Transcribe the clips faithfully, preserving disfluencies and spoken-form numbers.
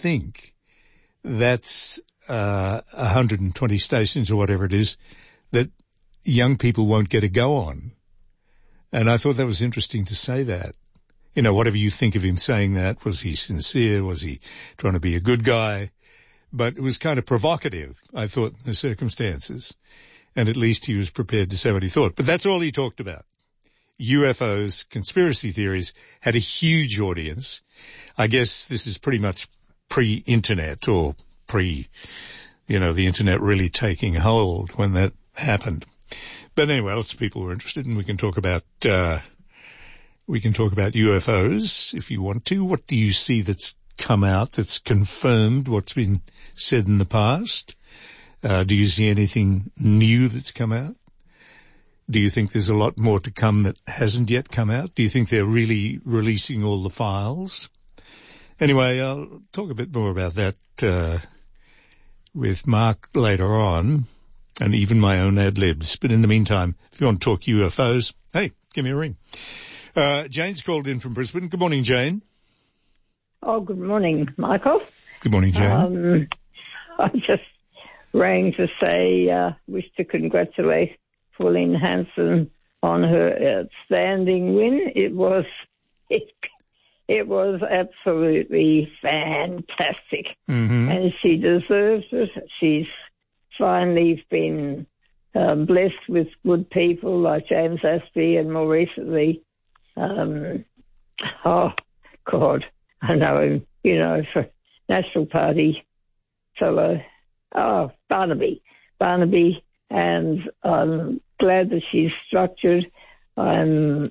think that's uh, one hundred twenty stations or whatever it is that young people won't get a go on. And I thought that was interesting to say that. You know, whatever you think of him saying that, was he sincere? Was he trying to be a good guy? But it was kind of provocative, I thought, in the circumstances. And at least he was prepared to say what he thought. But that's all he talked about. U F Os, conspiracy theories, had a huge audience. I guess this is pretty much pre-internet or pre, you know, the internet really taking hold when that happened. But anyway, lots of people were interested, and we can talk about, uh, we can talk about U F Os if you want to. What do you see that's come out that's confirmed what's been said in the past? Uh, do you see anything new that's come out? Do you think there's a lot more to come that hasn't yet come out? Do you think they're really releasing all the files? Anyway, I'll talk a bit more about that uh, with Mark later on, and even my own ad-libs. But in the meantime, if you want to talk U F Os, hey, give me a ring. Uh, Jane's called in from Brisbane. Good morning, Jane. Oh, good morning, Michael. Good morning, Jane. Um, I just rang to say, uh, wish to congratulate Pauline Hanson on her outstanding win. It was, it, it was absolutely fantastic, Mm-hmm. and she deserves it. She's finally been um, blessed with good people like James Aspey, and more recently, um, oh God, I know him, you know, for National Party fellow, oh Barnaby, Barnaby, and I'm glad that she's structured. I'm,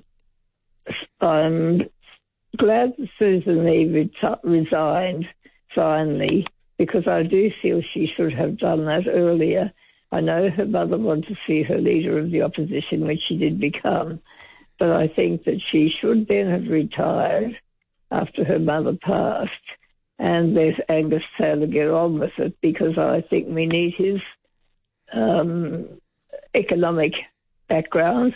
I'm glad that Susan Lee reti- resigned finally, because I do feel she should have done that earlier. I know her mother wanted to see her leader of the opposition, which she did become, but I think that she should then have retired after her mother passed and let Angus Taylor get on with it, because I think we need his um, economic background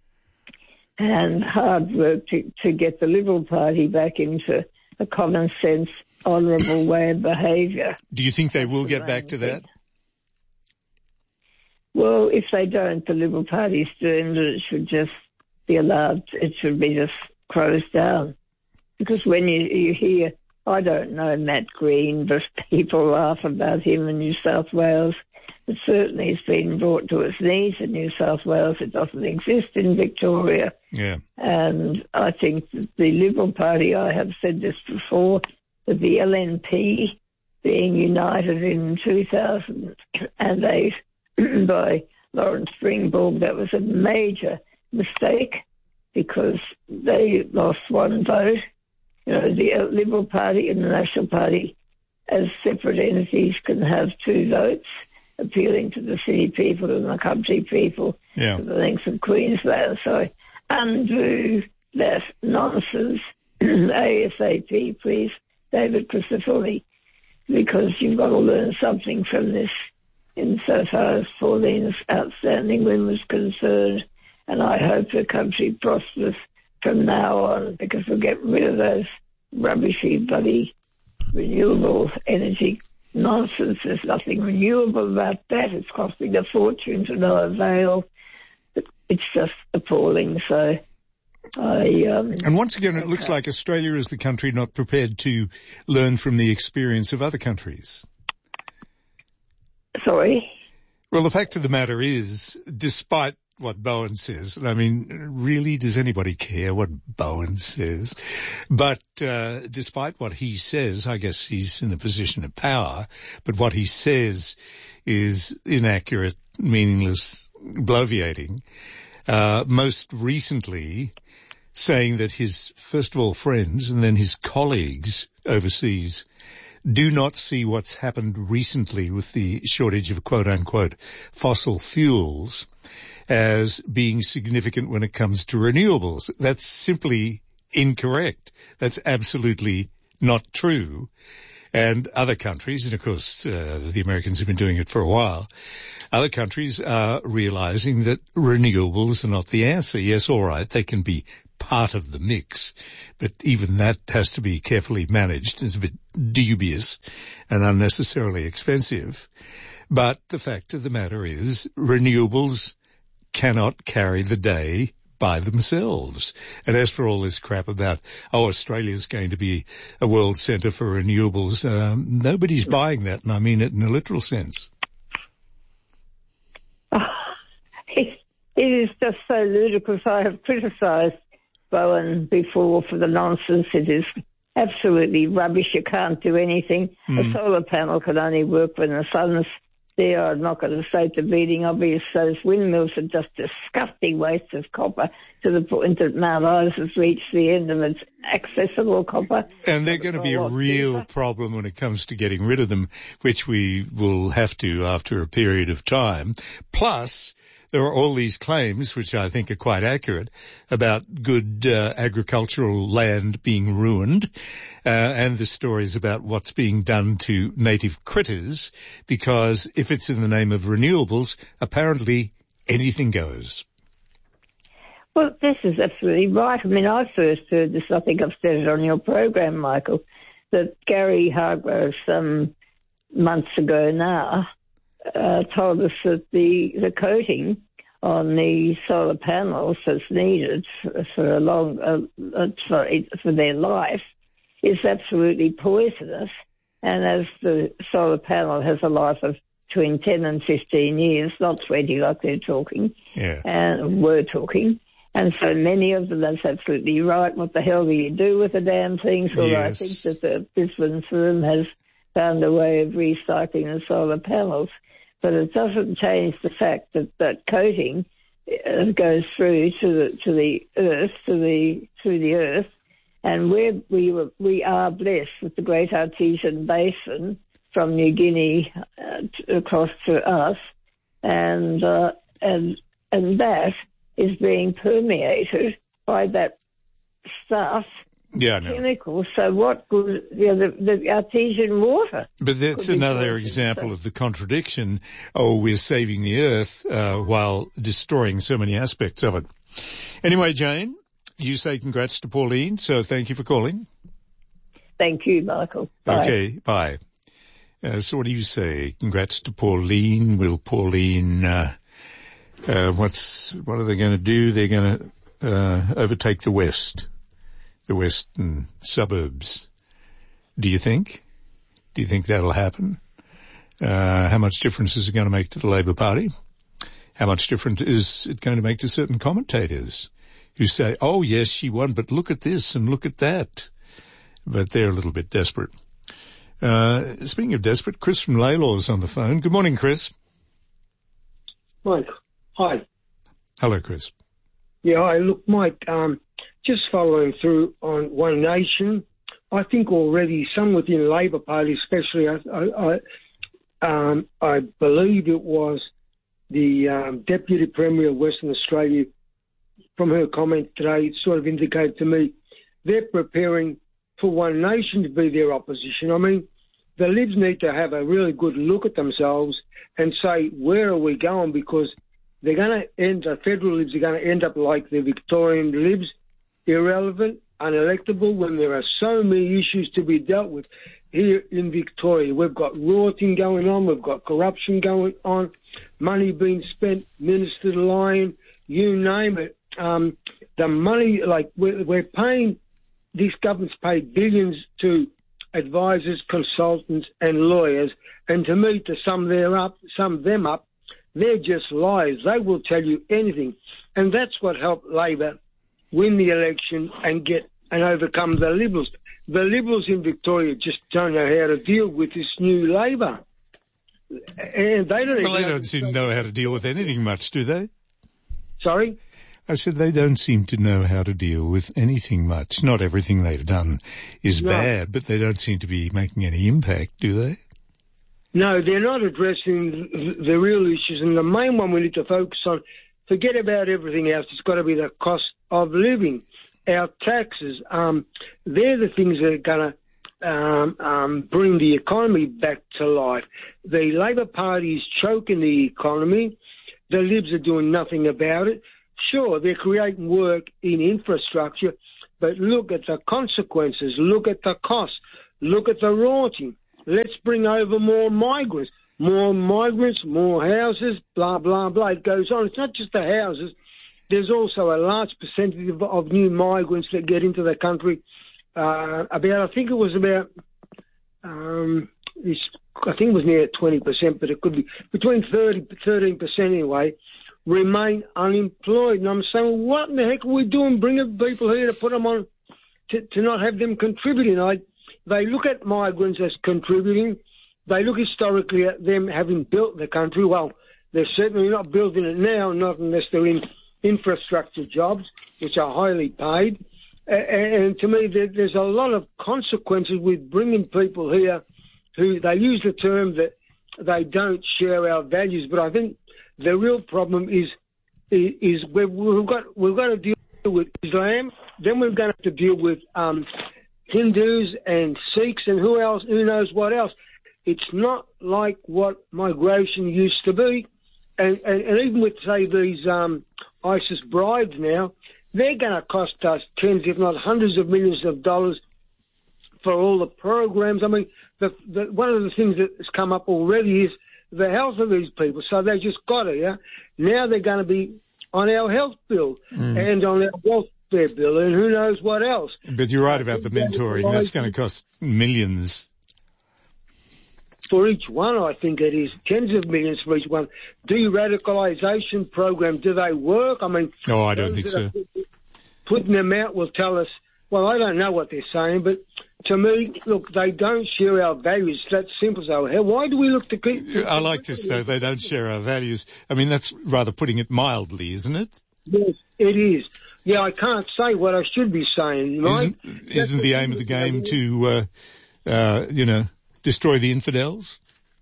and hard work to, to get the Liberal Party back into a common sense, honourable way of behaviour. Do you think they will get back to that? Well, if they don't, the Liberal Party's doing it. It should just be allowed, it should be just closed down. Because when you, you hear, I don't know Matt Green, but people laugh about him in New South Wales. It certainly has been brought to its knees in New South Wales. It doesn't exist in Victoria. Yeah. And I think that the Liberal Party, I have said this before, that the L N P being united in two thousand eight by Lawrence Springborg, that was a major mistake because they lost one vote. You know, the Liberal Party and the National Party as separate entities can have two votes, appealing to the city people and the country people yeah. for the length of Queensland. So undo that nonsense ASAP, please, David Christopherly, because you've got to learn something from this insofar as Pauline's outstanding win was concerned. And I hope the country prospers from now on, because we'll get rid of those rubbishy, bloody renewable energy nonsense. There's nothing renewable about that. It's costing a fortune to no avail. It's just appalling. So I... Um, and once again, it looks like Australia is the country not prepared to learn from the experience of other countries. Sorry? Well, the fact of the matter is, despite what Bowen says, I mean, really, does anybody care what Bowen says? But uh, despite what he says, I guess he's in a position of power, but what he says is inaccurate, meaningless, bloviating. Uh, most recently, saying that his, first of all, friends and then his colleagues overseas do not see what's happened recently with the shortage of quote-unquote fossil fuels as being significant when it comes to renewables. That's simply incorrect. That's absolutely not true. And other countries, and of course uh, the Americans have been doing it for a while, other countries are realizing that renewables are not the answer. Yes, all right, they can be part of the mix, but even that has to be carefully managed. It's a bit dubious and unnecessarily expensive. But the fact of the matter is renewables cannot carry the day by themselves. And as for all this crap about, oh, Australia's going to be a world centre for renewables, um, nobody's buying that, and I mean it in a literal sense. It, it is just so ludicrous. I have criticised Bowen before for the nonsense. It is absolutely rubbish. You can't do anything. Mm. A solar panel can only work when the sun's there. I'm not going to say to beating obvious. Those windmills are just disgusting wastes of copper to the point that Mount Isa has reached the end of its accessible copper. And they're going to be a real cheaper problem when it comes to getting rid of them, which we will have to after a period of time. Plus, there are all these claims, which I think are quite accurate, about good uh, agricultural land being ruined, uh, and the stories about what's being done to native critters, because if it's in the name of renewables, apparently anything goes. Well, this is absolutely right. I mean, I first heard this, I think I've said it on your program, Michael, that Gary Hargrove some months ago now Uh, told us that the, the coating on the solar panels that's needed for, for a long uh, uh, for, for their life is absolutely poisonous. And as the solar panel has a life of between ten and fifteen years, not twenty like they're talking, yeah. and were talking. And so many of them, that's absolutely right. What the hell do you do with the damn things? Well, yes. I think that the Brisbane firm has found a way of recycling the solar panels. But it doesn't change the fact that that coating uh, goes through to the to the earth, to the through the earth, and we're, we were, we are blessed with the Great Artesian Basin from New Guinea uh, to, across to us, and uh, and and that is being permeated by that stuff. Yeah, no. Chemicals. So what good? You know, the, the artesian water. But that's another example of the contradiction. Oh, we're saving the earth uh, while destroying so many aspects of it. Anyway, Jane, you say congrats to Pauline. So thank you for calling. Thank you, Michael. Bye. Okay, bye. Uh, so what do you say? Congrats to Pauline. Will Pauline? Uh, uh, what's what are they going to do? They're going to uh, overtake the West. The western suburbs. Do you think? Do you think that'll happen? Uh, how much difference is it going to make to the Labor Party? How much difference is it going to make to certain commentators who say, oh, yes, she won, but look at this and look at that. But they're a little bit desperate. Uh, speaking of desperate, Chris from Laylaw is on the phone. Good morning, Chris. Mike, hi. Hello, Chris. Yeah, hi. Look, Mike, um, just following through on One Nation, I think already some within Labor Party, especially, I, I, I, um, I believe it was the um, Deputy Premier of Western Australia, from her comment today, it sort of indicated to me they're preparing for One Nation to be their opposition. I mean, the Libs need to have a really good look at themselves and say, where are we going? Because they're going to end, the federal Libs are going to end up like the Victorian Libs, irrelevant, unelectable, when there are so many issues to be dealt with here in Victoria. We've got rioting going on, we've got corruption going on, money being spent, Minister lying, you name it. Um, the money, like, we're, we're paying, this government's paid billions to advisors, consultants and lawyers, and to me, to sum, their up, sum them up, they're just liars. They will tell you anything. And that's what helped Labor win the election and get and overcome the Liberals. The Liberals in Victoria just don't know how to deal with this new Labor. And they don't well, they don't seem to know how to deal with anything much, do they? Sorry? I said they don't seem to know how to deal with anything much. Not everything they've done is no. bad, but they don't seem to be making any impact, do they? No, they're not addressing the, the real issues. And the main one we need to focus on, forget about everything else. It's got to be the cost of living. Our taxes, um, they're the things that are going to um, um, bring the economy back to life. The Labor Party is choking the economy. The Libs are doing nothing about it. sure, they're creating work in infrastructure, but look at the consequences, look at the cost, look at the rorting. Let's bring over more migrants. More migrants, more houses, blah, blah, blah. It goes on. It's not just the houses. There's also a large percentage of, of new migrants that get into the country. Uh, about, I think it was about, um, it's, I think it was near twenty percent, but it could be between thirty, thirteen percent anyway, remain unemployed. And I'm saying, well, what in the heck are we doing bringing people here to put them on, to, to not have them contributing? I, they look at migrants as contributing. They look historically at them having built the country. Well, they're certainly not building it now, not unless they're in infrastructure jobs, which are highly paid. And to me, there's a lot of consequences with bringing people here who, they use the term that they don't share our values, but I think the real problem is is we've got we've got to deal with Islam, then we're going to have to deal with um, Hindus and Sikhs and who else, who knows what else. It's not like what migration used to be. And, and, and even with, say, these um, ISIS brides now, they're going to cost us tens, if not hundreds of millions of dollars for all the programs. I mean, the, the, one of the things that has come up already is the health of these people. So they just got it, yeah? Now they're going to be on our health bill mm. and on our welfare bill and who knows what else. But you're right about the mentoring. That's going to cost millions. For each one, I think it is tens of millions for each one. De-radicalisation program, do they work? I mean, no, I don't think so. Putting them out will tell us, well, I don't know what they're saying, but to me, look, they don't share our values. That's simple. So why do we look to keep... I like this, though. They don't share our values. I mean, that's rather putting it mildly, isn't it? Yes, it is. Yeah, I can't say what I should be saying, right? Isn't, isn't the aim of the game to, uh, uh, you know, destroy the infidels?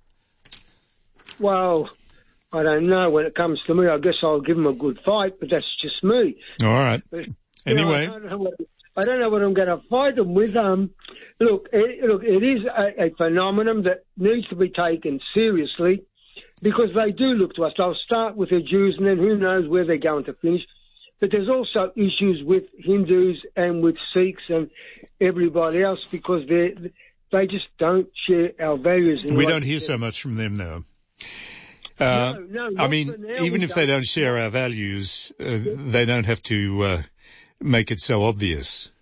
Well, I don't know. When it comes to me, I guess I'll give them a good fight, but that's just me. All right. But, anyway. Know, I, don't know what, I don't know what I'm going to fight them with. Um, look, it, look, it is a, a phenomenon that needs to be taken seriously because they do look to us. They'll start with the Jews and then who knows where they're going to finish. But there's also issues with Hindus and with Sikhs and everybody else because they're... They just don't share our values. We don't hear so much from them now. Uh, no, no, I mean, even if they don't share our values, uh, they don't have to uh, make it so obvious.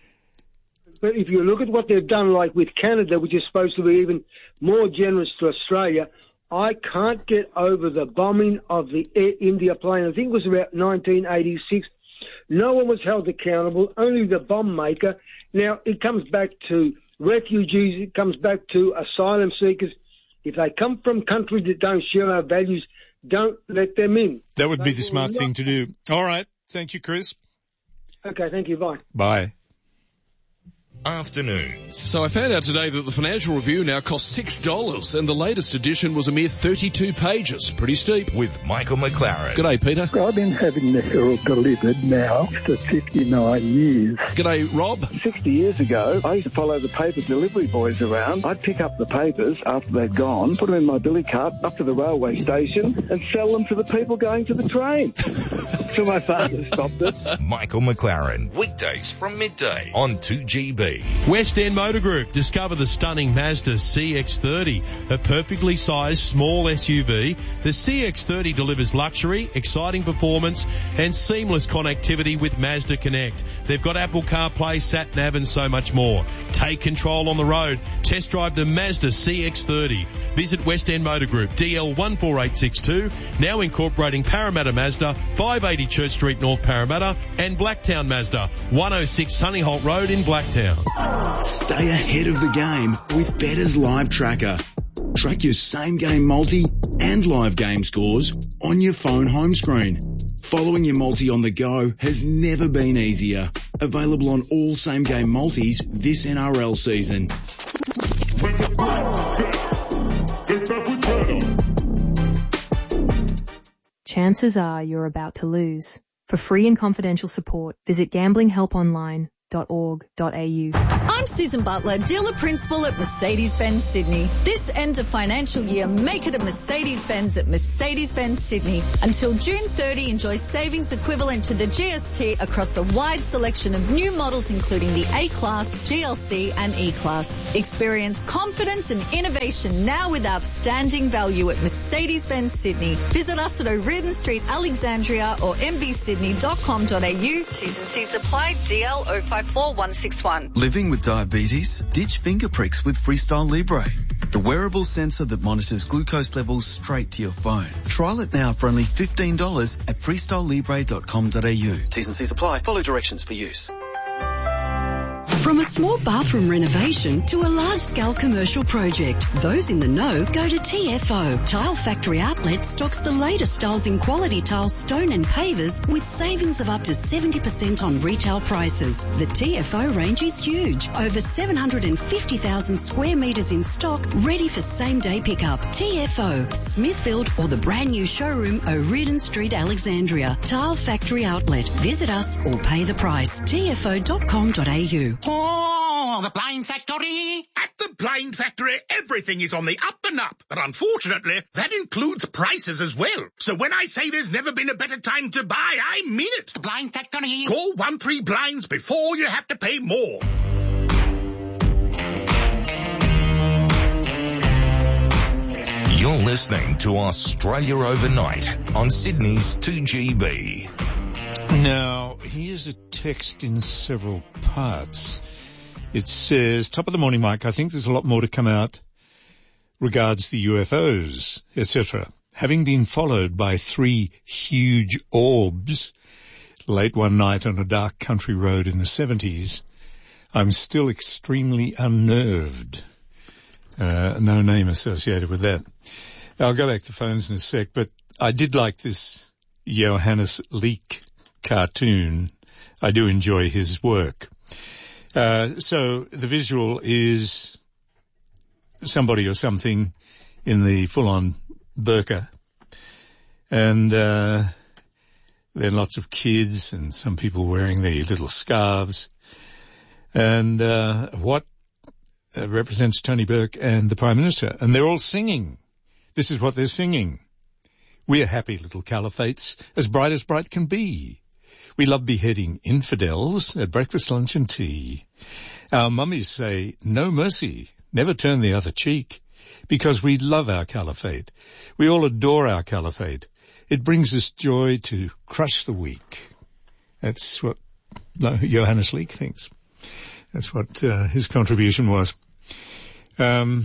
But if you look at what they've done, like with Canada, which is supposed to be even more generous to Australia, I can't get over the bombing of the Air India plane. I think it was about nineteen eighty-six. No one was held accountable, only the bomb maker. Now, it comes back to refugees, it comes back to asylum seekers. If they come from countries that don't share our values, don't let them in. That would be the smart thing to do. All right. Thank you, Chris. Okay, thank you. Bye. Bye. Afternoons. So I found out today that the Financial Review now costs six dollars and the latest edition was a mere thirty-two pages. Pretty steep. With Michael McLaren. G'day, Peter. I've been having the Herald delivered now for fifty-nine years. G'day, Rob. sixty years ago, I used to follow the paper delivery boys around. I'd pick up the papers after they'd gone, put them in my billy cart up to the railway station and sell them to the people going to the train. So my father stopped it. Michael McLaren. Weekdays from midday on two G B. West End Motor Group. Discover the stunning Mazda C X thirty, a perfectly sized small S U V. The C X thirty delivers luxury, exciting performance and seamless connectivity with Mazda Connect. They've got Apple CarPlay, Sat-Nav and so much more. Take control on the road. Test drive the Mazda C X thirty. Visit West End Motor Group, D L one four eight six two, now incorporating Parramatta Mazda, five eighty Church Street, North Parramatta, and Blacktown Mazda, one oh six Sunnyholt Road in Blacktown. Stay ahead of the game with Bettor's Live Tracker. Track your same game multi and live game scores on your phone home screen. Following your multi on the go has never been easier. Available on all same game multis this N R L season. Chances are you're about to lose. For free and confidential support, visit Gambling Help Online. dot org dot a u. I'm Susan Butler, dealer principal at Mercedes-Benz Sydney. This end of financial year, make it a Mercedes-Benz at Mercedes-Benz Sydney. Until June thirtieth, enjoy savings equivalent to the G S T across a wide selection of new models including the A-Class, G L C and E-Class. Experience confidence and innovation now with outstanding value at Mercedes-Benz Sydney. Visit us at O'Riordan Street, Alexandria or m b sydney dot com dot a u. T's and C's apply. D L zero five four one six one. Living with diabetes? Ditch finger pricks with Freestyle Libre, the wearable sensor that monitors glucose levels straight to your phone. Trial it now for only fifteen dollars at freestyle libre dot com dot a u. T's and C's apply. Follow directions for use. From a small bathroom renovation to a large-scale commercial project, those in the know go to T F O. Tile Factory Outlet stocks the latest styles in quality tile, stone and pavers with savings of up to seventy percent on retail prices. The T F O range is huge. Over seven hundred fifty thousand square metres in stock, ready for same-day pickup. T F O, Smithfield or the brand new showroom, O'Riordan Street, Alexandria. Tile Factory Outlet. Visit us or pay the price. T F O dot com dot a u. Oh, the Blind Factory! At the Blind Factory, everything is on the up and up. But unfortunately, that includes prices as well. So when I say there's never been a better time to buy, I mean it. The Blind Factory. Call one three blinds before you have to pay more. You're listening to Australia Overnight on Sydney's two G B. Now, here's a text in several parts. It says, top of the morning, Mike, I think there's a lot more to come out regards the U F Os, et cetera. Having been followed by three huge orbs late one night on a dark country road in the seventies, I'm still extremely unnerved. Uh, no name associated with that. I'll go back to phones in a sec, but I did like this Johannes Leek cartoon. I do enjoy his work. Uh, so the visual is somebody or something in the full-on burqa. And, uh, there are lots of kids and some people wearing their little scarves. And, uh, what uh, represents Tony Burke and the Prime Minister. And they're all singing. This is what they're singing. We're happy little caliphates, as bright as bright can be. We love beheading infidels at breakfast, lunch and tea. Our mummies say, no mercy, never turn the other cheek, because we love our caliphate. We all adore our caliphate. It brings us joy to crush the weak. That's what no, Johannes Leek thinks. That's what uh, his contribution was. Um,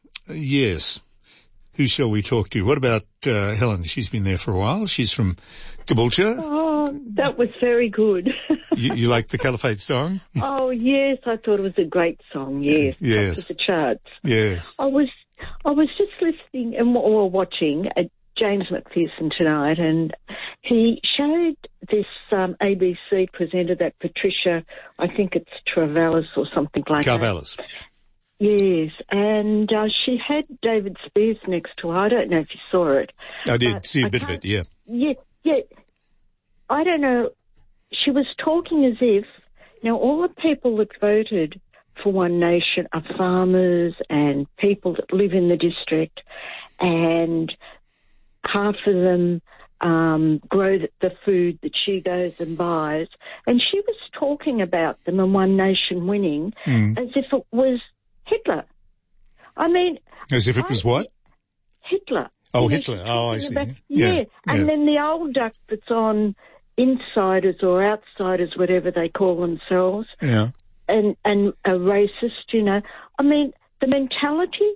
yes. Who shall we talk to? What about uh, Helen? She's been there for a while. She's from Caboolture. Oh, that was very good. you, you like the Caliphate song? Oh, yes. I thought it was a great song, yes. Yes. Top of the charts. Yes. I was I was just listening and or watching at James McPherson tonight, and he showed this um, A B C presenter, that Patricia, I think it's Travalis or something like Carvalis. that. Yes, and uh, she had David Spears next to her. I don't know if you saw it. I did see a bit of it, yeah. Yeah, yeah. I don't know. She was talking as if, now all the people that voted for One Nation are farmers and people that live in the district, and half of them um, grow the, the food that she goes and buys. And she was talking about them and One Nation winning mm. as if it was Hitler. I mean... As if it was I, what? Hitler. Oh, you know, Hitler. Oh, I see. About, yeah. yeah. And yeah. then the old duck that's on Insiders or Outsiders, whatever they call themselves. Yeah. And, and a racist, you know. I mean, the mentality...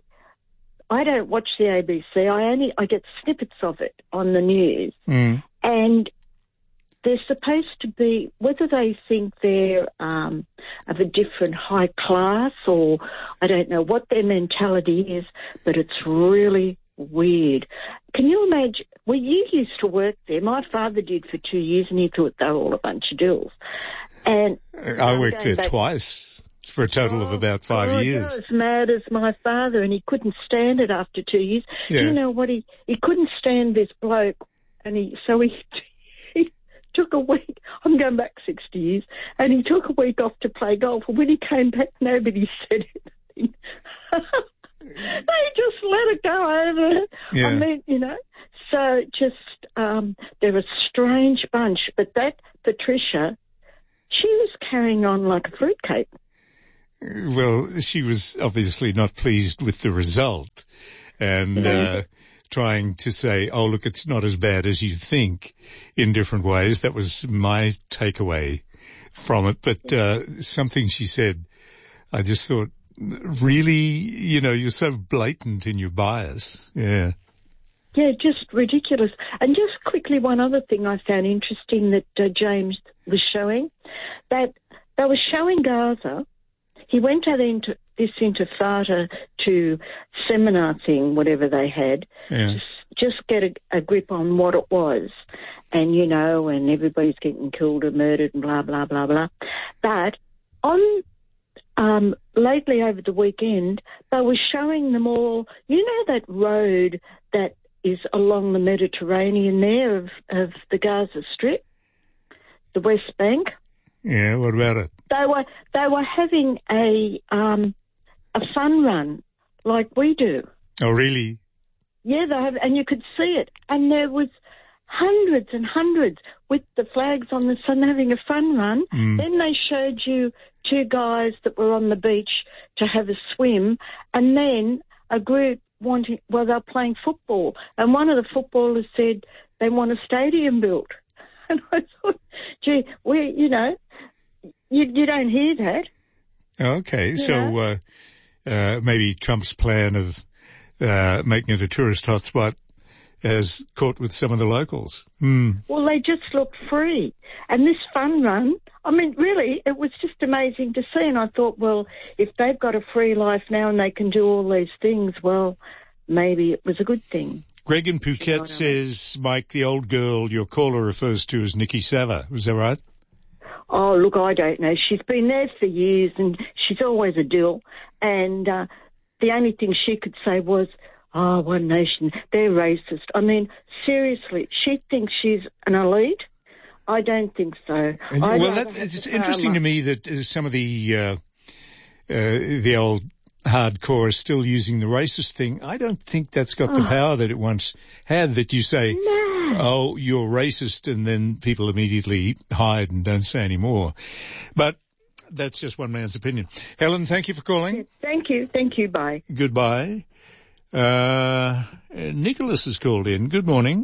I don't watch the A B C. I only... I get snippets of it on the news. Mm. And... they're supposed to be, whether they think they're um, of a different high class or I don't know what their mentality is, but it's really weird. Can you imagine? Well, you used to work there. My father did for two years, and he thought they were all a bunch of dills. And I worked there back, twice for a total oh, of about five oh, years. You're as mad as my father, and he couldn't stand it after two years. Yeah. You know what? He he couldn't stand this bloke, and he so he. took a week. I'm going back sixty years, and he took a week off to play golf. And when he came back, nobody said anything. They just let it go over. Yeah. I mean, you know. So just um, they're a strange bunch. But that Patricia, she was carrying on like a fruitcake. Well, she was obviously not pleased with the result, and Mm-hmm. uh, trying to say, "Oh, look, it's not as bad as you think," in different ways. That was my takeaway from it. But uh, something she said, I just thought, really, you know, you're so blatant in your bias. Yeah. Yeah, just ridiculous. And just quickly, one other thing I found interesting that uh, James was showing, that they were showing Gaza. He went to the inter- this Intifada to seminar thing, whatever they had, Yeah. just, just get a, a grip on what it was. And, you know, and everybody's getting killed or murdered and blah, blah, blah, blah. But on um, lately over the weekend, they were showing them all, you know, that road that is along the Mediterranean there of, of the Gaza Strip, the West Bank. Yeah, what about it? They were they were having a um, a fun run like we do. Oh, really? Yeah, they have, and you could see it. And there was hundreds and hundreds with the flags on the sun having a fun run. Mm. Then they showed you two guys that were on the beach to have a swim, and then a group wanting, well, they were playing football, and one of the footballers said they want a stadium built. And I thought, gee, we, you know, you, you don't hear that. Okay, You so uh, uh, maybe Trump's plan of uh, making it a tourist hotspot has caught with some of the locals. Hmm. Well, they just look free. And this fun run, I mean, really, it was just amazing to see. And I thought, well, if they've got a free life now and they can do all these things, well, maybe it was a good thing. Greg in Phuket says, Mike, the old girl your caller refers to as Nikki Sava. Was that right? Oh, look, I don't know. She's been there for years and she's always a dill. And uh, the only thing she could say was, oh, One Nation, they're racist. I mean, seriously, she thinks she's an elite. I don't think so. And, I well, don't that, have it's the interesting power. to me that uh, some of the uh, uh, the old hardcore are still using the racist thing. I don't think that's got the Oh. power that it once had, that you say, No. oh, you're racist, and then people immediately hide and don't say any more. But that's just one man's opinion. Helen, thank you for calling. Thank you. Thank you. Bye. Goodbye. Uh, Nicholas has called in. Good morning.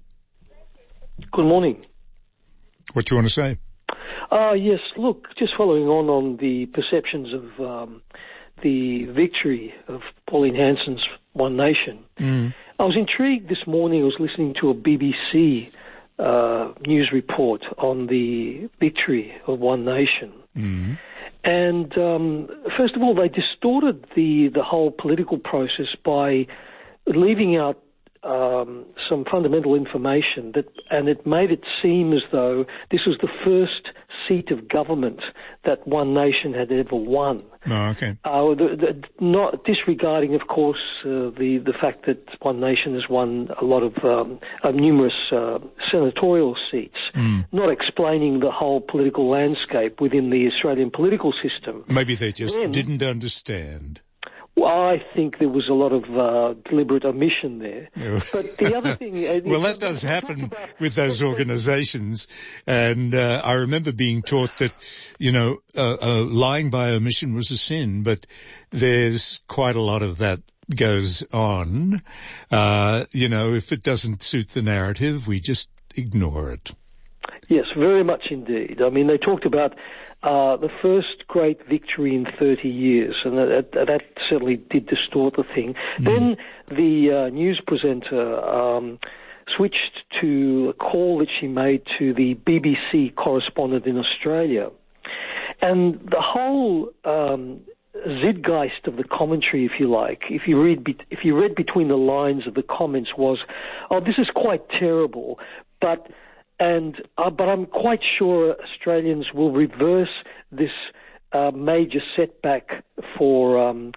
Good morning. What do you want to say? Uh, yes, look, just following on on the perceptions of um, the victory of Pauline Hanson's One Nation. Mm. I was intrigued this morning. I was listening to a B B C uh, news report on the victory of One Nation. Mm. And um, first of all, they distorted the, the whole political process by leaving out um, some fundamental information, that, and it made it seem as though this was the first seat of government that One Nation had ever won. Oh, okay. Uh, the, the, not disregarding, of course, uh, the the fact that One Nation has won a lot of um, uh, numerous uh, senatorial seats, Mm. not explaining the whole political landscape within the Australian political system. Maybe they just Then- didn't understand. Well, I think there was a lot of uh, deliberate omission there. Yeah. But the other thing... uh, Well, that does happen with those organizations. And uh, I remember being taught that, you know, uh, uh, lying by omission was a sin, but there's quite a lot of that goes on. Uh, you know, if it doesn't suit the narrative, we just ignore it. Yes, very much indeed. I mean, they talked about uh, the first great victory in thirty years, and that, that certainly did distort the thing. Mm. Then the uh, news presenter um, switched to a call that she made to the B B C correspondent in Australia. And the whole um, zeitgeist of the commentary, if you like, if you read be- if you read between the lines of the comments, was, oh, this is quite terrible, but... And uh, but I'm quite sure Australians will reverse this uh, major setback for um,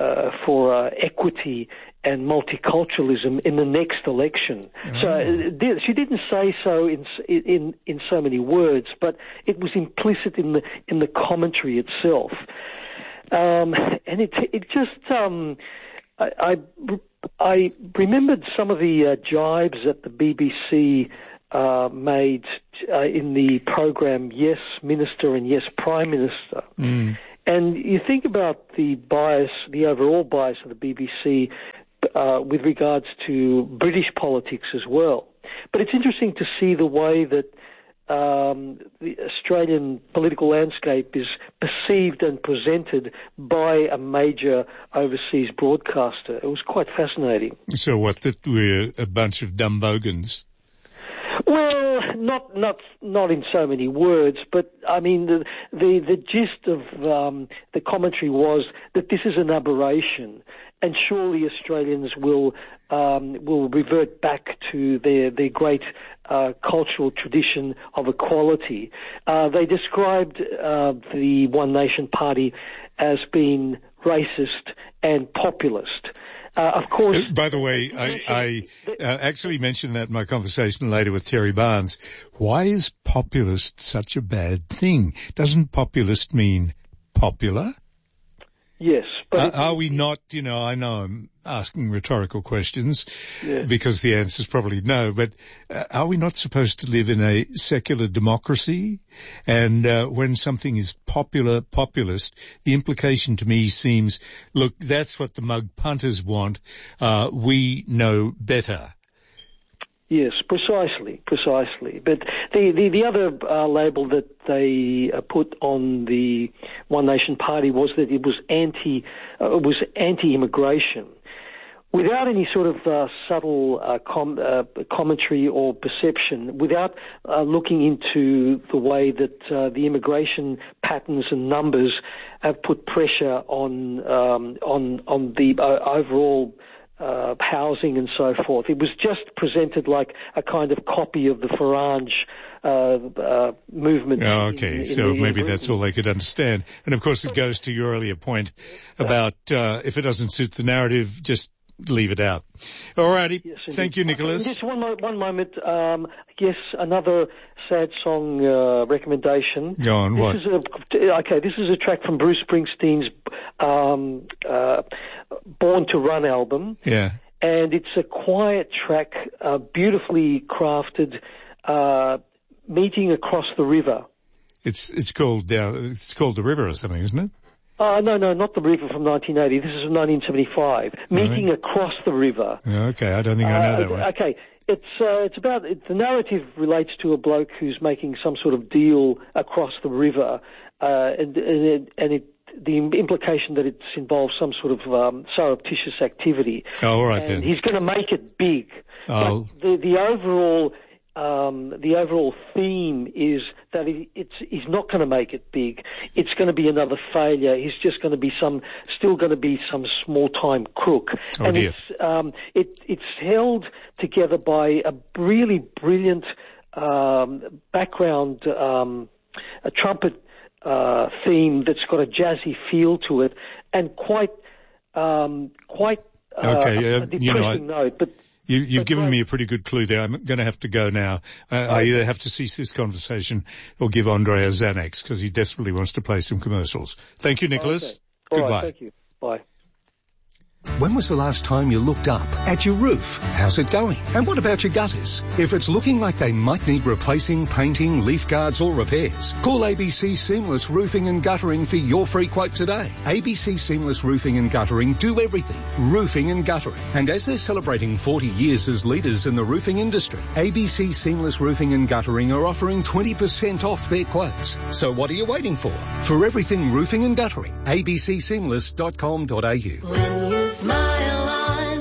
uh, for uh, equity and multiculturalism in the next election. Mm. So uh, she didn't say so in in in so many words, but it was implicit in the in the commentary itself. Um, and it it just um, I, I I remembered some of the uh, jibes that the B B C uh, made uh, in the program Yes Minister and Yes Prime Minister. Mm. And you think about the bias, the overall bias of the B B C uh, with regards to British politics as well. But it's interesting to see the way that um, the Australian political landscape is perceived and presented by a major overseas broadcaster. It was quite fascinating. So what, that we're a bunch of dumb bogans? Well, not not not in so many words, but I mean the the, the gist of um, the commentary was that this is an aberration, and surely Australians will um, will revert back to their their great uh, cultural tradition of equality. Uh, they described uh, the One Nation Party as being racist and populist. Uh, of course. Uh, by the way, I, I uh, actually mentioned that in my conversation later with Terry Barnes. Why is populist such a bad thing? Doesn't populist mean popular? Yes. But uh, it, are we not, you know, I know I'm asking rhetorical questions yeah. because the answer is probably no, but uh, are we not supposed to live in a secular democracy? And uh, when something is popular, populist, the implication to me seems, look, that's what the mug punters want. Uh, we know better. Yes, precisely, precisely. But the, the, the other uh, label that they uh, put on the One Nation Party was that it was anti, uh, it was anti-immigration, without any sort of uh, subtle uh, com- uh, commentary or perception, without uh, looking into the way that uh, the immigration patterns and numbers have put pressure on um, on on the uh, overall. Uh, housing and so forth. It was just presented like a kind of copy of the Farange uh, uh, movement. Oh, okay, in, in so the, maybe that's all they could understand. And of course it goes to your earlier point about uh, if it doesn't suit the narrative, just leave it out. All righty. Yes, thank you, Nicholas. Just one, mo- one moment. Um, yes, another sad song uh, recommendation. Go on, this what? Is a, okay, this is a track from Bruce Springsteen's um, uh, Born to Run album. Yeah. And it's a quiet track, uh, beautifully crafted, uh, meeting across the river. It's it's called uh, it's called The River or something, isn't it? Uh, no, no, not The River from nineteen eighty. This is from nineteen seventy-five. Meeting Right. Across the River. Okay, I don't think I know Uh, that one. Okay, it's uh, it's about it, the narrative relates to a bloke who's making some sort of deal across the river, uh, and and it, and it the implication that it involves some sort of um, surreptitious activity. Oh, all right and then. He's going to make it big. Oh. But the the overall um, the overall theme is that he, it's he's not going to make it big. It's going to be another failure. He's just going to be some still going to be some small time crook. Oh, and dear. it's um, it it's held together by a really brilliant um, background um, a trumpet. Uh, theme that's got a jazzy feel to it, and quite, um, quite uh, Okay, a, uh, a you know, depressing note. But You, you've but given right. me a pretty good clue there. I'm going to have to go now. Uh, I either have to cease this conversation or give Andre a Xanax because he desperately wants to play some commercials. Thank you, Nicholas. Okay. All Goodbye. right, thank you. Bye. When was the last time you looked up at your roof? How's it going? And what about your gutters? If it's looking like they might need replacing, painting, leaf guards or repairs, call A B C Seamless Roofing and Guttering for your free quote today. A B C Seamless Roofing and Guttering do everything. Roofing and guttering. And as they're celebrating forty years as leaders in the roofing industry, A B C Seamless Roofing and Guttering are offering twenty percent off their quotes. So what are you waiting for? For everything roofing and guttering, a b c seamless dot com dot a u. When you smile on,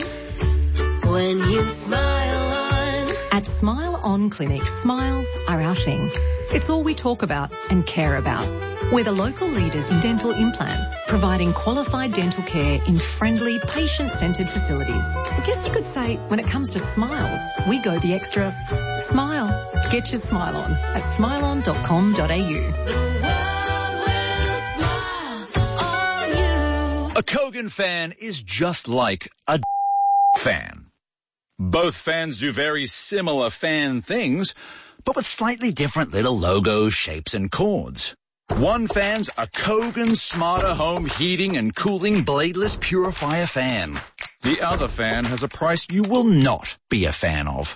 when you smile on. At Smile On Clinic, smiles are our thing. It's all we talk about and care about. We're the local leaders in dental implants, providing qualified dental care in friendly, patient-centred facilities. I guess you could say, when it comes to smiles, we go the extra. Smile. Get your smile on at smile on dot com dot a u. The world will smile on you. A Kogan fan is just like a fan. Both fans do very similar fan things, but with slightly different little logos, shapes, and chords. One fan's a Kogan Smarter Home Heating and Cooling Bladeless Purifier fan. The other fan has a price you will not be a fan of.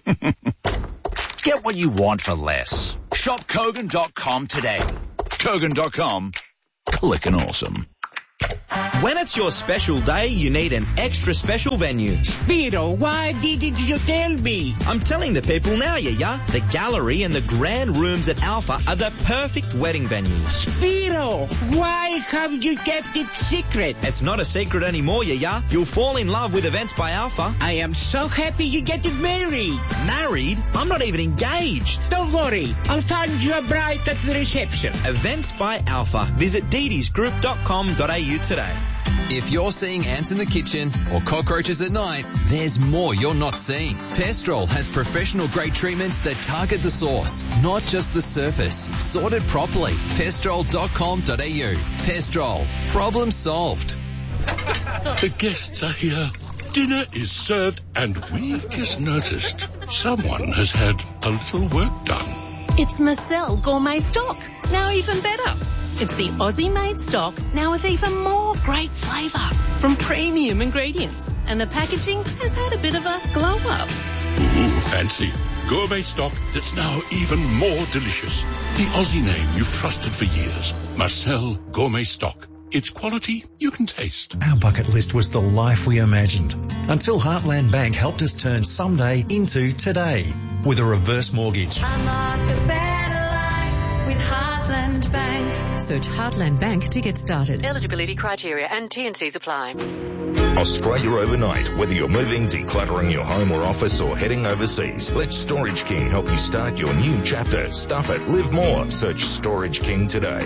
Get what you want for less. Shop Kogan dot com today. Kogan dot com. Clickin' awesome. When it's your special day, you need an extra special venue. Spiro, why didn't you tell me? I'm telling the people now, yeah, yeah. The gallery and the grand rooms at Alpha are the perfect wedding venues. Spiro, why have you kept it secret? It's not a secret anymore, yeah, yeah. You'll fall in love with Events by Alpha. I am so happy you get married. Married? I'm not even engaged. Don't worry, I'll find you a bride at the reception. Events by Alpha. Visit dee dees group dot com dot a u today. If you're seeing ants in the kitchen or cockroaches at night, there's more you're not seeing. Pestrol has professional-grade treatments that target the source, not just the surface. Sorted properly. pestrol dot com dot a u. Pestrol. Problem solved. The guests are here. Dinner is served, and we've just noticed someone has had a little work done. It's Marcel Gourmet Stock. Now even better. It's the Aussie-made stock, now with even more great flavour from premium ingredients. And the packaging has had a bit of a glow-up. Ooh, fancy. Gourmet stock that's now even more delicious. The Aussie name you've trusted for years. Marcel Gourmet Stock. It's quality you can taste. Our bucket list was the life we imagined, until Heartland Bank helped us turn someday into today with a reverse mortgage. Unlock a better life with Heartland Bank. Search Heartland Bank to get started. Eligibility criteria and T and Cs apply. Australia Overnight. Whether you're moving, decluttering your home or office, or heading overseas, let Storage King help you start your new chapter. Stuff it, live more. Search Storage King today.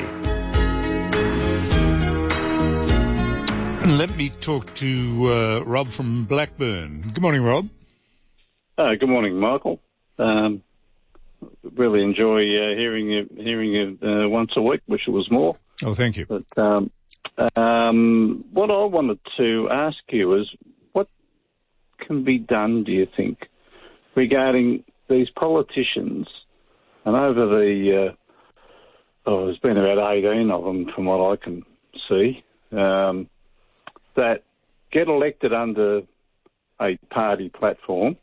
And let me talk to uh, Rob from Blackburn. Good morning, Rob. Uh, good morning, Michael. Um, really enjoy uh, hearing you hearing you uh, once a week. Wish it was more. Oh, thank you. But um, um, what I wanted to ask you is, what can be done, do you think, regarding these politicians? And over the, uh, oh, there's been about eighteen of them from what I can see, um, that get elected under a party platform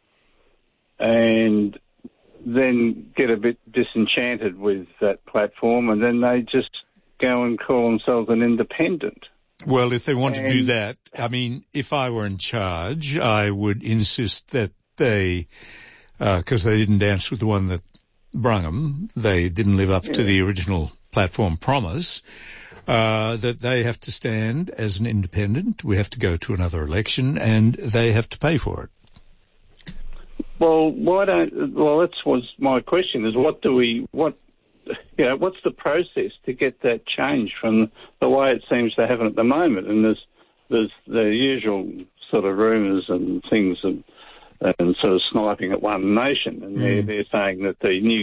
and then get a bit disenchanted with that platform, and then they just go and call themselves an independent. Well, if they want and, to do that, I mean, if I were in charge, I would insist that they, because uh, they didn't dance with the one that brung them, they didn't live up yeah. to the original platform promise, uh, that they have to stand as an independent, we have to go to another election, and they have to pay for it. Well, why don't? Well, that was my question: is what do we, what, you know, what's the process to get that changed from the way it seems to happen at the moment? And there's there's the usual sort of rumours and things and, and sort of sniping at One Nation, and mm. they're they're saying that the new.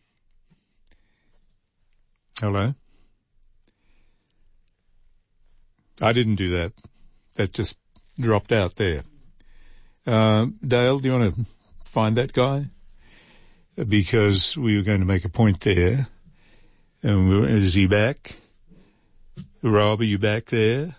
Hello. I didn't do that. That just dropped out there. Uh, Dale, do you want to find that guy? Because we were going to make a point there. And we were, is he back? Rob, are you back there?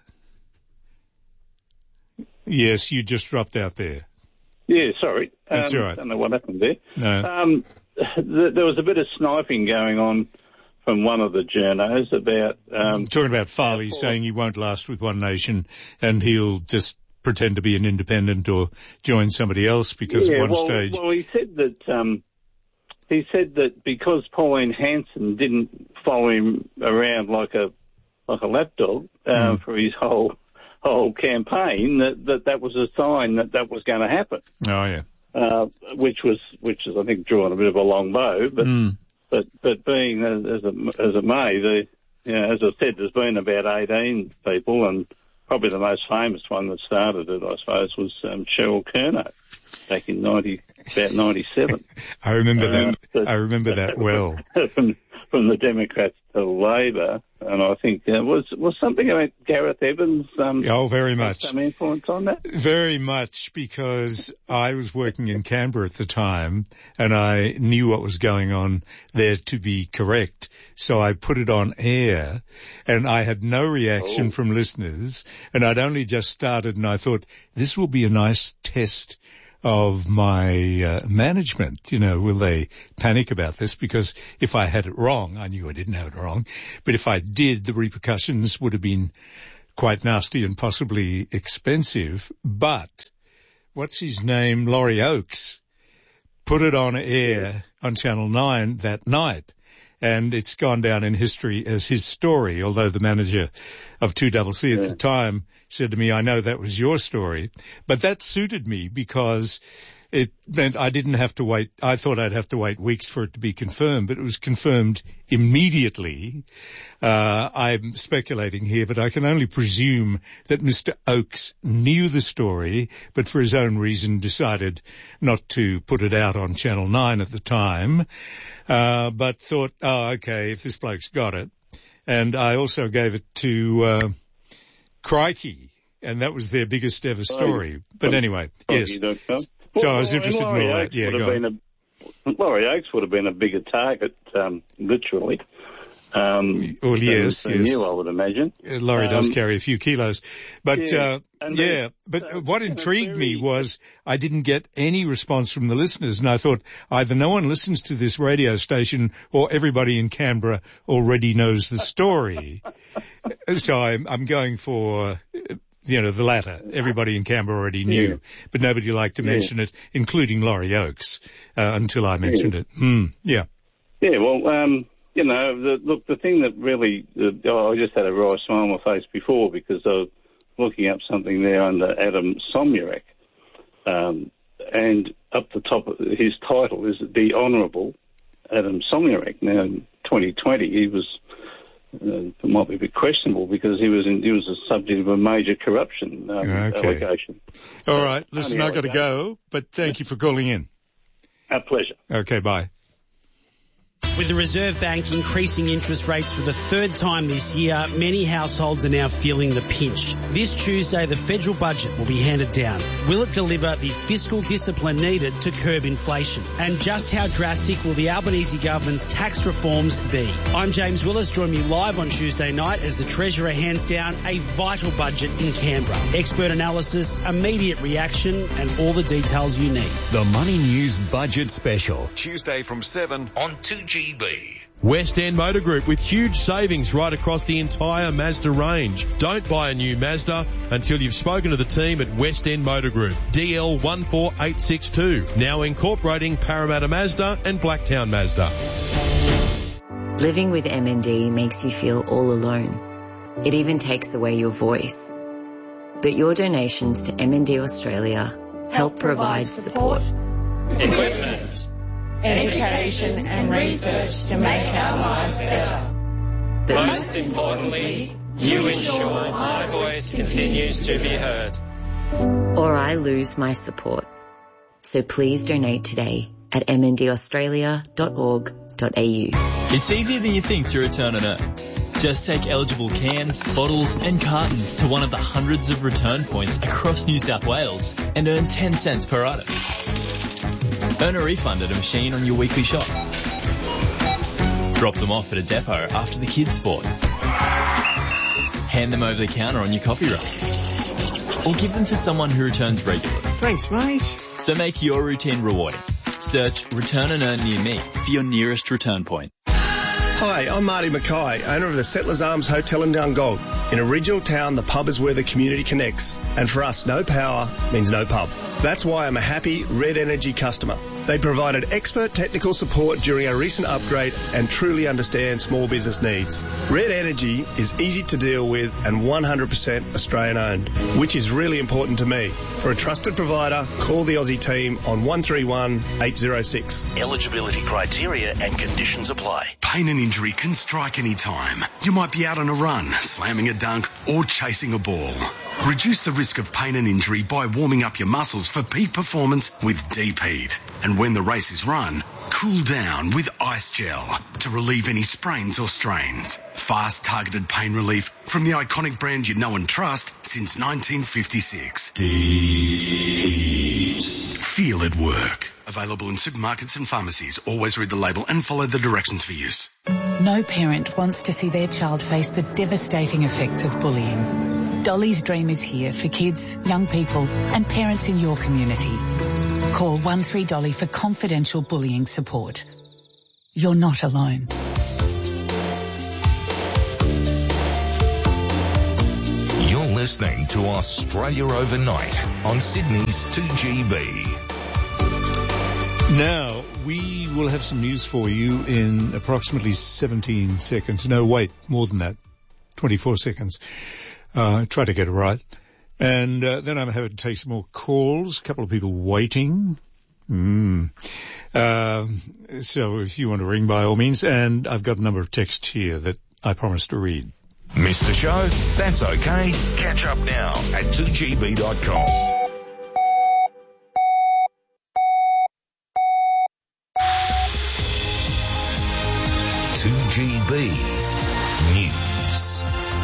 Yes, you just dropped out there. Yeah, sorry. That's um, all right. I don't know what happened there. No. Um, th- there was a bit of sniping going on from one of the journos about... Um, talking about Farley saying he won't last with One Nation and he'll just pretend to be an independent or join somebody else because yeah, at one well, stage... Well, he said that... Um, he said that because Pauline Hanson didn't follow him around like a like a lapdog um, mm. for his whole whole campaign, that, that that was a sign that that was going to happen. Oh, yeah. Uh, which was, which is, I think, drawing a bit of a long bow, but... Mm. But but being as as it, as it may, the you know, as I said, there's been about eighteen people, and probably the most famous one that started it, I suppose, was um, Cheryl Kernow back in ninety about ninety seven. I remember uh, that. but, I remember that well. from from the Democrats to Labor, and I think uh, was was something about Gareth Evans. Um, oh, very much. Some influence on that. Very much, because I was working in Canberra at the time, and I knew what was going on there to be correct. So I put it on air, and I had no reaction oh. from listeners, and I'd only just started, and I thought this will be a nice test of my uh, management. You know, will they panic about this? Because if I had it wrong, I knew I didn't have it wrong, but if I did, the repercussions would have been quite nasty and possibly expensive. But what's his name, Laurie Oakes, put it on air on Channel nine that night, and it's gone down in history as his story, although the manager of two C C at yeah. the time said to me, I know that was your story. But that suited me because it meant I didn't have to wait. I thought I'd have to wait weeks for it to be confirmed, but it was confirmed immediately. Uh, I'm speculating here, but I can only presume that Mister Oakes knew the story, but for his own reason decided not to put it out on Channel nine at the time, uh, but thought, oh, okay, if this bloke's got it. And I also gave it to uh, Crikey, and that was their biggest ever story. Oh, but anyway, oh, yes. Well, so I was interested in all that. Yeah, go on. A, Laurie Oakes would have been a bigger target, um, literally. Um, well, yes, than, than yes. you, I would imagine. Uh, Laurie um, does carry a few kilos. But, yeah, uh, yeah, but uh, what intrigued very... me was I didn't get any response from the listeners, and I thought either no one listens to this radio station or everybody in Canberra already knows the story. So I'm, I'm going for... You know, the latter. Everybody in Canberra already knew, yeah. but nobody liked to mention yeah. it, including Laurie Oakes, uh, until I mentioned yeah. it. Mm, yeah. Yeah, well, um, you know, the, look, the thing that really, uh, oh, I just had a wry smile on my face before because I was looking up something there under Adam Somyurek, um, and up the top of his title is The Honourable Adam Somyurek. Now, in twenty twenty, he was... Uh, it might be a bit questionable because he was in, he was a subject of a major corruption um, okay. allegation. All right, listen, I've got to go, but thank you for calling in. Our pleasure. Okay, bye. With the Reserve Bank increasing interest rates for the third time this year, many households are now feeling the pinch. This Tuesday, the federal budget will be handed down. Will it deliver the fiscal discipline needed to curb inflation? And just how drastic will the Albanese government's tax reforms be? I'm James Willis. Join me live on Tuesday night as the Treasurer hands down a vital budget in Canberra. Expert analysis, immediate reaction, and all the details you need. The Money News Budget Special, Tuesday from seven on two G B. West End Motor Group with huge savings right across the entire Mazda range. Don't buy a new Mazda until you've spoken to the team at West End Motor Group. D L one four eight six two, now incorporating Parramatta Mazda and Blacktown Mazda. Living with M N D makes you feel all alone. It even takes away your voice. But your donations to M N D Australia help provide support. Equipment, education and research to make our lives better. But most importantly, you ensure my voice continues to be heard. Or I lose my support. So please donate today at m n d australia dot org dot a u. It's easier than you think to return an earn. Just take eligible cans, bottles and cartons to one of the hundreds of return points across New South Wales and earn ten cents per item. Earn a refund at a machine on your weekly shop. Drop them off at a depot after the kids' sport. Hand them over the counter on your coffee run. Or give them to someone who returns regularly. Thanks, mate. So make your routine rewarding. Search Return and Earn near me for your nearest return point. Hi, I'm Marty Mackay, owner of the Settlers Arms Hotel in Dungog. In a regional town, the pub is where the community connects. And for us, no power means no pub. That's why I'm a happy Red Energy customer. They provided expert technical support during our recent upgrade and truly understand small business needs. Red Energy is easy to deal with and one hundred percent Australian owned, which is really important to me. For a trusted provider, call the Aussie team on one three one eight zero six. Eligibility criteria and conditions apply. Pain and injury can strike any time. You might be out on a run, slamming a dunk or chasing a ball. Reduce the risk of pain and injury by warming up your muscles for peak performance with Deep Heat. And when the race is run, cool down with Ice Gel to relieve any sprains or strains. Fast, targeted pain relief from the iconic brand you know and trust since nineteen fifty-six. Deep Heat. Feel it work. Available in supermarkets and pharmacies. Always read the label and follow the directions for use. No parent wants to see their child face the devastating effects of bullying. Dolly's Dream is here for kids, young people and parents in your community. Call one three Dolly for confidential bullying support. You're not alone. You're listening to Australia Overnight on Sydney's two G B. Now, we will have some news for you in approximately seventeen seconds. No, wait, more than that. twenty-four seconds. Uh, try to get it right. And uh, then I'm having to take some more calls. A couple of people waiting. Mm. Uh, so if you want to ring, by all means. And I've got a number of texts here that I promised to read. Missed the show? That's okay. Catch up now at two G B dot com. two G B News.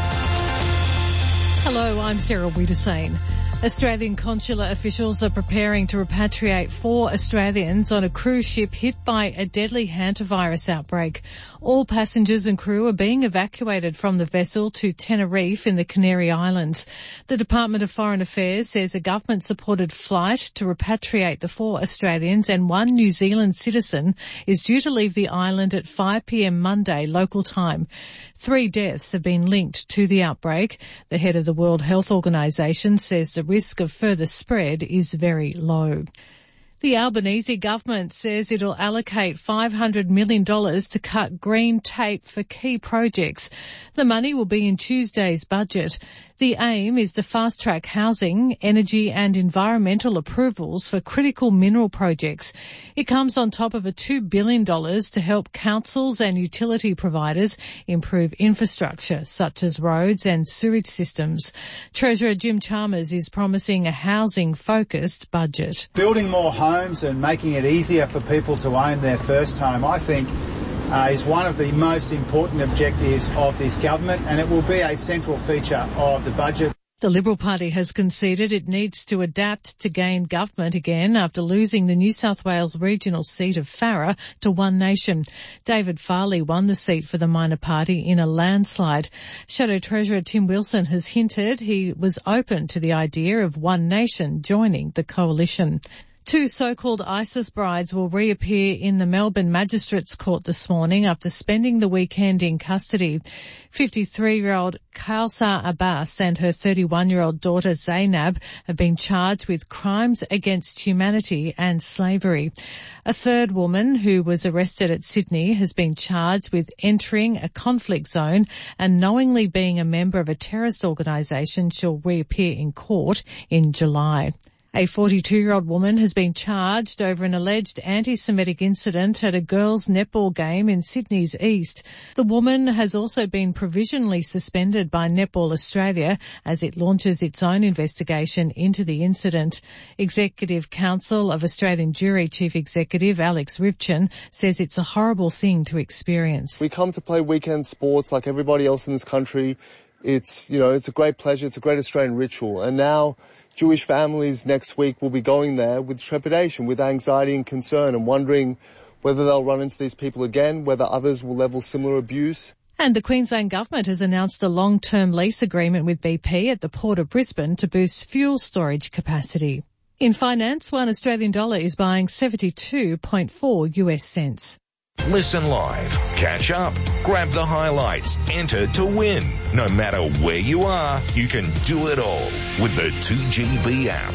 Hello, I'm Sarah Wiedersane. Australian consular officials are preparing to repatriate four Australians on a cruise ship hit by a deadly hantavirus outbreak. All passengers and crew are being evacuated from the vessel to Tenerife in the Canary Islands. The Department of Foreign Affairs says a government-supported flight to repatriate the four Australians and one New Zealand citizen is due to leave the island at five p.m. Monday local time. Three deaths have been linked to the outbreak. The head of the World Health Organisation says the risk of further spread is very low. The Albanese government says it'll allocate five hundred million dollars to cut green tape for key projects. The money will be in Tuesday's budget. The aim is to fast-track housing, energy and environmental approvals for critical mineral projects. It comes on top of a two billion dollars to help councils and utility providers improve infrastructure such as roads and sewage systems. Treasurer Jim Chalmers is promising a housing-focused budget. Building more homes and making it easier for people to own their first home, I think, uh, is one of the most important objectives of this government, and it will be a central feature of the budget. The Liberal Party has conceded it needs to adapt to gain government again after losing the New South Wales regional seat of Farrer to One Nation. David Farley won the seat for the minor party in a landslide. Shadow Treasurer Tim Wilson has hinted he was open to the idea of One Nation joining the coalition. Two so-called ISIS brides will reappear in the Melbourne Magistrates Court this morning after spending the weekend in custody. fifty-three-year-old Kausar Abbas and her thirty-one-year-old daughter Zainab have been charged with crimes against humanity and slavery. A third woman who was arrested at Sydney has been charged with entering a conflict zone and knowingly being a member of a terrorist organisation. She'll reappear in court in July. A forty-two-year-old woman has been charged over an alleged anti-Semitic incident at a girls' netball game in Sydney's East. The woman has also been provisionally suspended by Netball Australia as it launches its own investigation into the incident. Executive Council of Australian Jury Chief Executive Alex Rivchin says it's a horrible thing to experience. We come to play weekend sports like everybody else in this country. It's, you know, it's a great pleasure. It's a great Australian ritual. And now Jewish families next week will be going there with trepidation, with anxiety and concern, and wondering whether they'll run into these people again, whether others will level similar abuse. And the Queensland Government has announced a long-term lease agreement with B P at the Port of Brisbane to boost fuel storage capacity. In finance, one Australian dollar is buying seventy-two point four U S cents. Listen live, catch up, grab the highlights, enter to win. No matter where you are, you can do it all with the two G B app.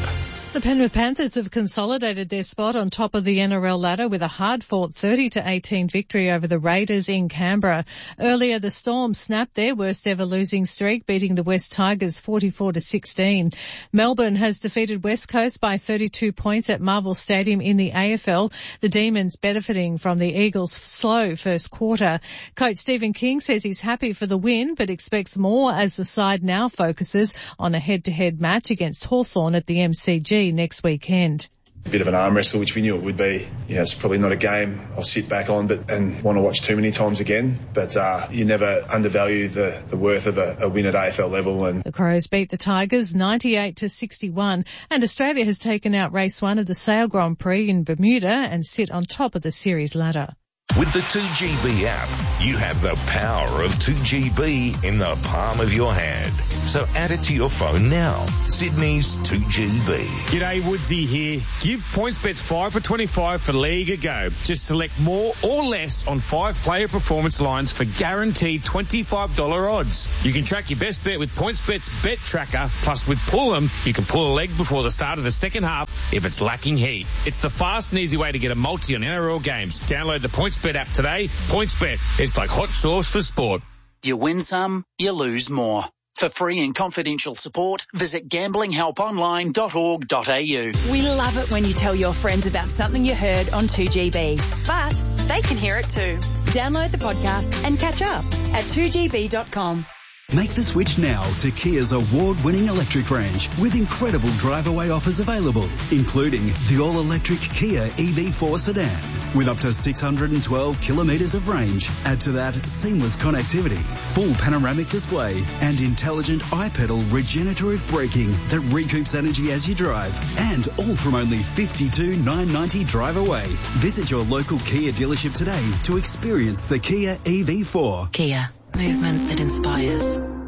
The Penrith Panthers have consolidated their spot on top of the N R L ladder with a hard-fought thirty to eighteen victory over the Raiders in Canberra. Earlier, the Storm snapped their worst-ever losing streak, beating the West Tigers forty-four to sixteen. Melbourne has defeated West Coast by thirty-two points at Marvel Stadium in the A F L. The Demons benefiting from the Eagles' slow first quarter. Coach Stephen King says he's happy for the win, but expects more as the side now focuses on a head-to-head match against Hawthorn at the M C G next weekend. A bit of an arm wrestle, which we knew it would be. Yeah, it's probably not a game I'll sit back on but and want to watch too many times again. But uh, you never undervalue the, the worth of a, a win at A F L level. And the Crows beat the Tigers ninety-eight to sixty-one, and Australia has taken out race one of the Sail Grand Prix in Bermuda and sit on top of the series ladder. With the two G B app, you have the power of two G B in the palm of your hand. So add it to your phone now. Sydney's two G B. G'day, Woodsy here. Give PointsBet five for twenty-five for League a go. Just select more or less on five player performance lines for guaranteed twenty-five dollars odds. You can track your best bet with PointsBet's Bet Tracker. Plus, with Pull 'em, you can pull a leg before the start of the second half if it's lacking heat. It's the fast and easy way to get a multi on N R L games. Download the PointsBet app today. PointsBet. It's like hot sauce for sport. You win some, you lose more. For free and confidential support, visit gambling help online dot org dot a u. We love it when you tell your friends about something you heard on two G B, but they can hear it too. Download the podcast and catch up at two G B dot com. Make the switch now to Kia's award-winning electric range with incredible drive-away offers available, including the all-electric Kia E V four sedan with up to six hundred twelve kilometres of range. Add to that seamless connectivity, full panoramic display and intelligent iPedal regenerative braking that recoups energy as you drive, and all from only fifty-two thousand nine hundred ninety dollars drive away. Visit your local Kia dealership today to experience the Kia E V four. Kia. Movement that inspires.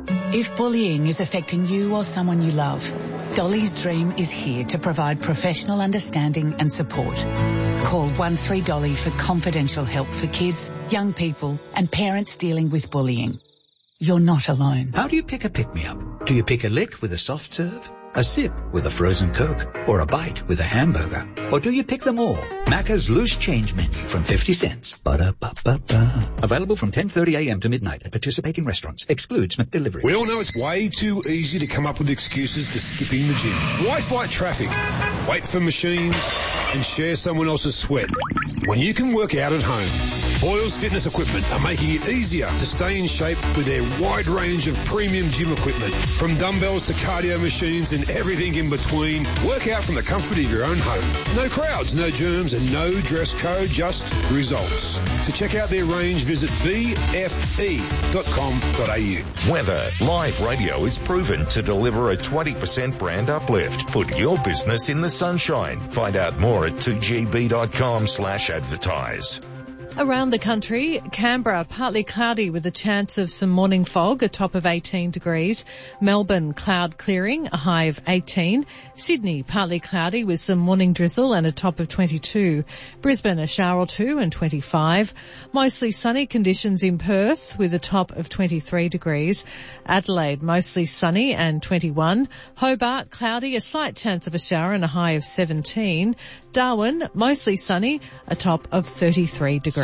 If bullying is affecting you or someone you love, Dolly's Dream is here to provide professional understanding and support. Call one three Dolly for confidential help for kids, young people and parents dealing with bullying. You're not alone. How do you pick a pick-me-up? Do you pick a lick with a soft serve? A sip with a frozen Coke? Or a bite with a hamburger? Or do you pick them all? Macca's Loose Change Menu from fifty cents. Ba-da-ba-ba-ba. Available from ten thirty a m to midnight at participating restaurants. Excludes McDelivery. We all know it's way too easy to come up with excuses for skipping the gym. Why fight traffic, wait for machines, and share someone else's sweat when you can work out at home? Boyle's Fitness Equipment are making it easier to stay in shape with their wide range of premium gym equipment. From dumbbells to cardio machines and everything in between. Work out from the comfort of your own home. No crowds, no germs, and no dress code, just results. To check out their range, visit b f e dot com dot a u. Weather. Live radio is proven to deliver a twenty percent brand uplift. Put your business in the sunshine. Find out more at two g b dot com slash advertise. Around the country, Canberra, partly cloudy with a chance of some morning fog, a top of eighteen degrees. Melbourne, cloud clearing, a high of eighteen. Sydney, partly cloudy with some morning drizzle and a top of twenty-two. Brisbane, a shower or two and twenty-five. Mostly sunny conditions in Perth with a top of twenty-three degrees. Adelaide, mostly sunny and twenty-one. Hobart, cloudy, a slight chance of a shower and a high of seventeen. Darwin, mostly sunny, a top of thirty-three degrees.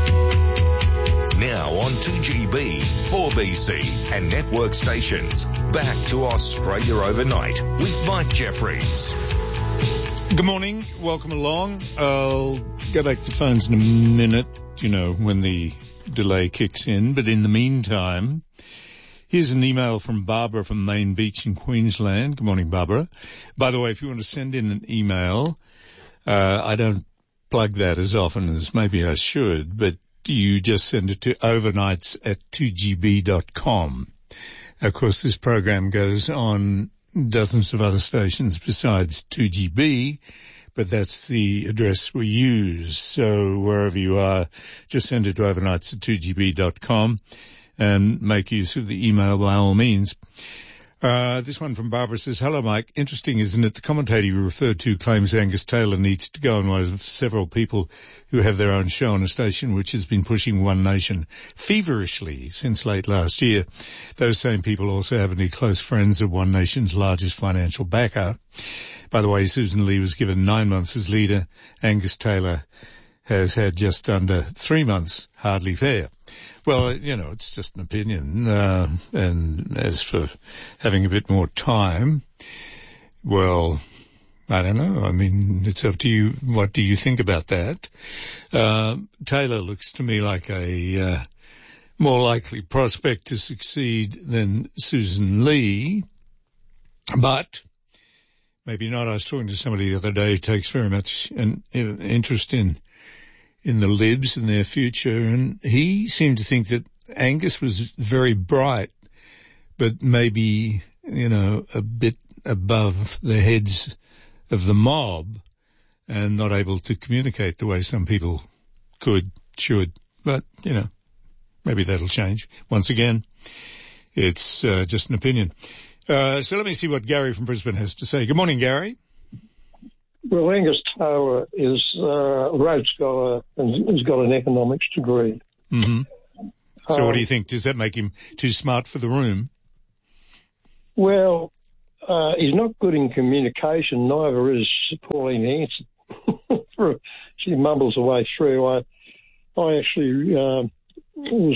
Now on two G B, four B C and network stations. Back to Australia Overnight with Mike Jeffries. Good morning. Welcome along. I'll go back to phones in a minute, you know, when the delay kicks in. But in the meantime, here's an email from Barbara from Main Beach in Queensland. Good morning, Barbara. By the way, if you want to send in an email, uh, I don't plug that as often as maybe I should, but you just send it to overnights at two g b dot com. Of course, this program goes on dozens of other stations besides two G B, but that's the address we use. So wherever you are, just send it to overnights at two g b dot com and make use of the email by all means. Uh, this one from Barbara says, hello, Mike. Interesting, isn't it? The commentator you referred to claims Angus Taylor needs to go, and one of several people who have their own show on a station which has been pushing One Nation feverishly since late last year. Those same people also happen to be close friends of One Nation's largest financial backer. By the way, Susan Lee was given nine months as leader. Angus Taylor has had just under three months, hardly fair. Well, you know, it's just an opinion. Uh, and as for having a bit more time, well, I don't know. I mean, it's up to you. What do you think about that? Uh, Taylor looks to me like a uh, more likely prospect to succeed than Susan Lee, but maybe not. I was talking to somebody the other day who takes very much an, an interest in in the Libs and their future, and he seemed to think that Angus was very bright, but maybe, you know, a bit above the heads of the mob and not able to communicate the way some people could, should. But, you know, maybe that'll change. Once again, it's uh, just an opinion. Uh, so let me see what Gary from Brisbane has to say. Good morning, Gary. Well, Angus Taylor is uh, a Rhodes Scholar and has got an economics degree. Mm-hmm. So um, what do you think? Does that make him too smart for the room? Well, uh, he's not good in communication, neither is Pauline Hanson. She mumbles away through. I, I actually uh, was,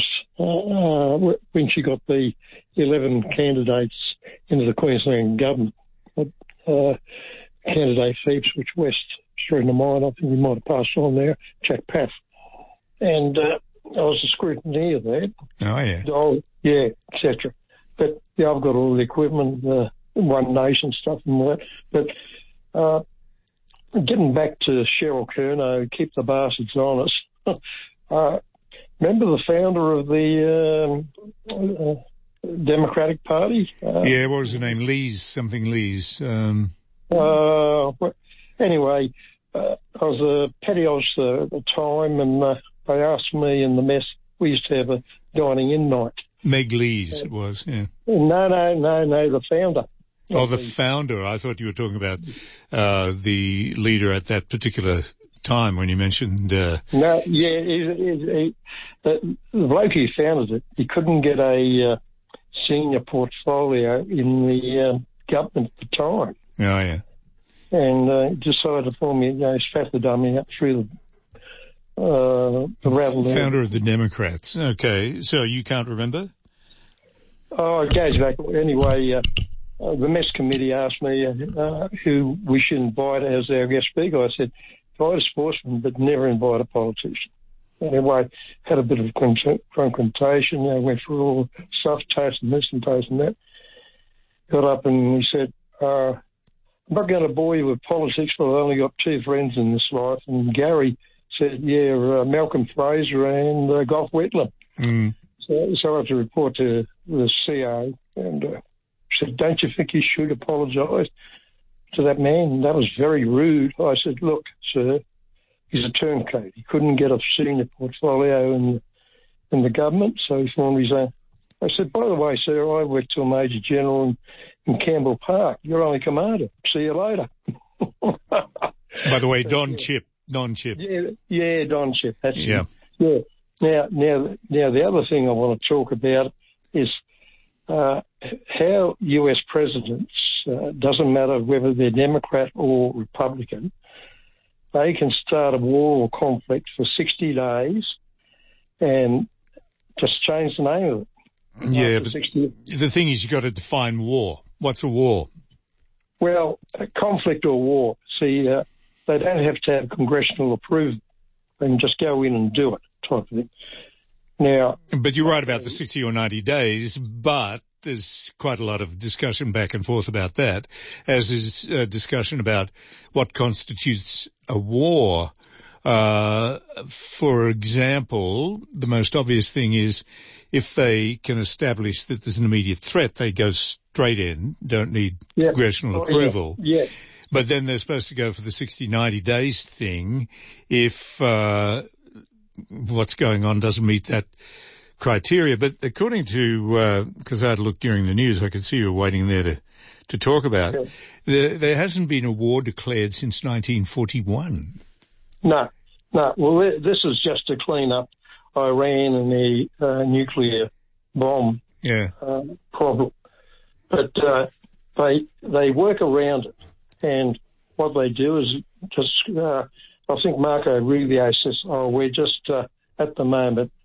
uh, uh, when she got the eleven candidates into the Queensland government, uh, candidate Phoebes, which West threw in the mind. I think we might have passed on there, Jack Paff. And uh, I was a scrutineer there. Oh, yeah. Oh, yeah, et cetera. But, yeah, I've got all the equipment, the One Nation stuff and all that. But uh, getting back to Cheryl Curnow, keep the bastards honest. uh, remember the founder of the um, uh, Democratic Party? Uh, yeah, what was her name? Lees, something Lees. Um... Uh, anyway, uh, I was a petty officer at the time, and uh, they asked me in the mess, we used to have a dining in night. Meg Lees, uh, it was, yeah. No, no, no, no, the founder. Oh, the founder. I thought you were talking about uh, the leader at that particular time when you mentioned... Uh... No, yeah, he, he, he, the, the bloke who founded it, he couldn't get a uh, senior portfolio in the uh, government at the time. Oh, yeah. And uh, decided to form, you know, spat the dummy up through the, uh, the rattle. Founder of the Democrats. Okay, so you can't remember? Oh, it goes back. Anyway, uh, uh, the mess committee asked me uh, who we should invite as our guest speaker. I said, invite a sportsman, but never invite a politician. Anyway, had a bit of confrontation. You know, went through all the stuff, tasting this and tasting that. Got up and he said, uh, I'm not going to bore you with politics, but I've only got two friends in this life. And Gary said, yeah, uh, Malcolm Fraser and uh, Gough Whitlam. Mm. So, so I had to report to the C O and uh, said, don't you think you should apologise to that man? And that was very rude. I said, look, sir, he's a turncoat. He couldn't get a senior portfolio in, in the government, so he formed his own. I said, by the way, sir, I worked to a Major General in, in Campbell Park. You're only commander. See you later. By the way, Don yeah. Chip. Don Chip. Yeah, yeah, Don Chip. That's yeah. Yeah. Now, now, now, the other thing I want to talk about is uh, how U S presidents, uh, doesn't matter whether they're Democrat or Republican, they can start a war or conflict for sixty days and just change the name of it. Yeah, but the thing is, you've got to define war. What's a war? Well, a conflict or war. See, uh, they don't have to have congressional approval. They can just go in and do it, type of thing. Now, but you're right about the sixty or ninety days, but there's quite a lot of discussion back and forth about that, as is a discussion about what constitutes a war. Uh, for example, the most obvious thing is if they can establish that there's an immediate threat, they go straight in, don't need yeah. congressional oh, approval. Yeah. yeah. But then they're supposed to go for the sixty, ninety days thing if uh, what's going on doesn't meet that criteria. But according to, because uh, I had looked during the news, I could see you were waiting there to, to talk about, yeah. there, there hasn't been a war declared since nineteen forty-one. No, no. Well, this is just to clean up Iran and the uh, nuclear bomb yeah. uh, problem. But uh, they they work around it, and what they do is just, uh, I think Marco Rubio says, oh, we're just, uh, at the moment,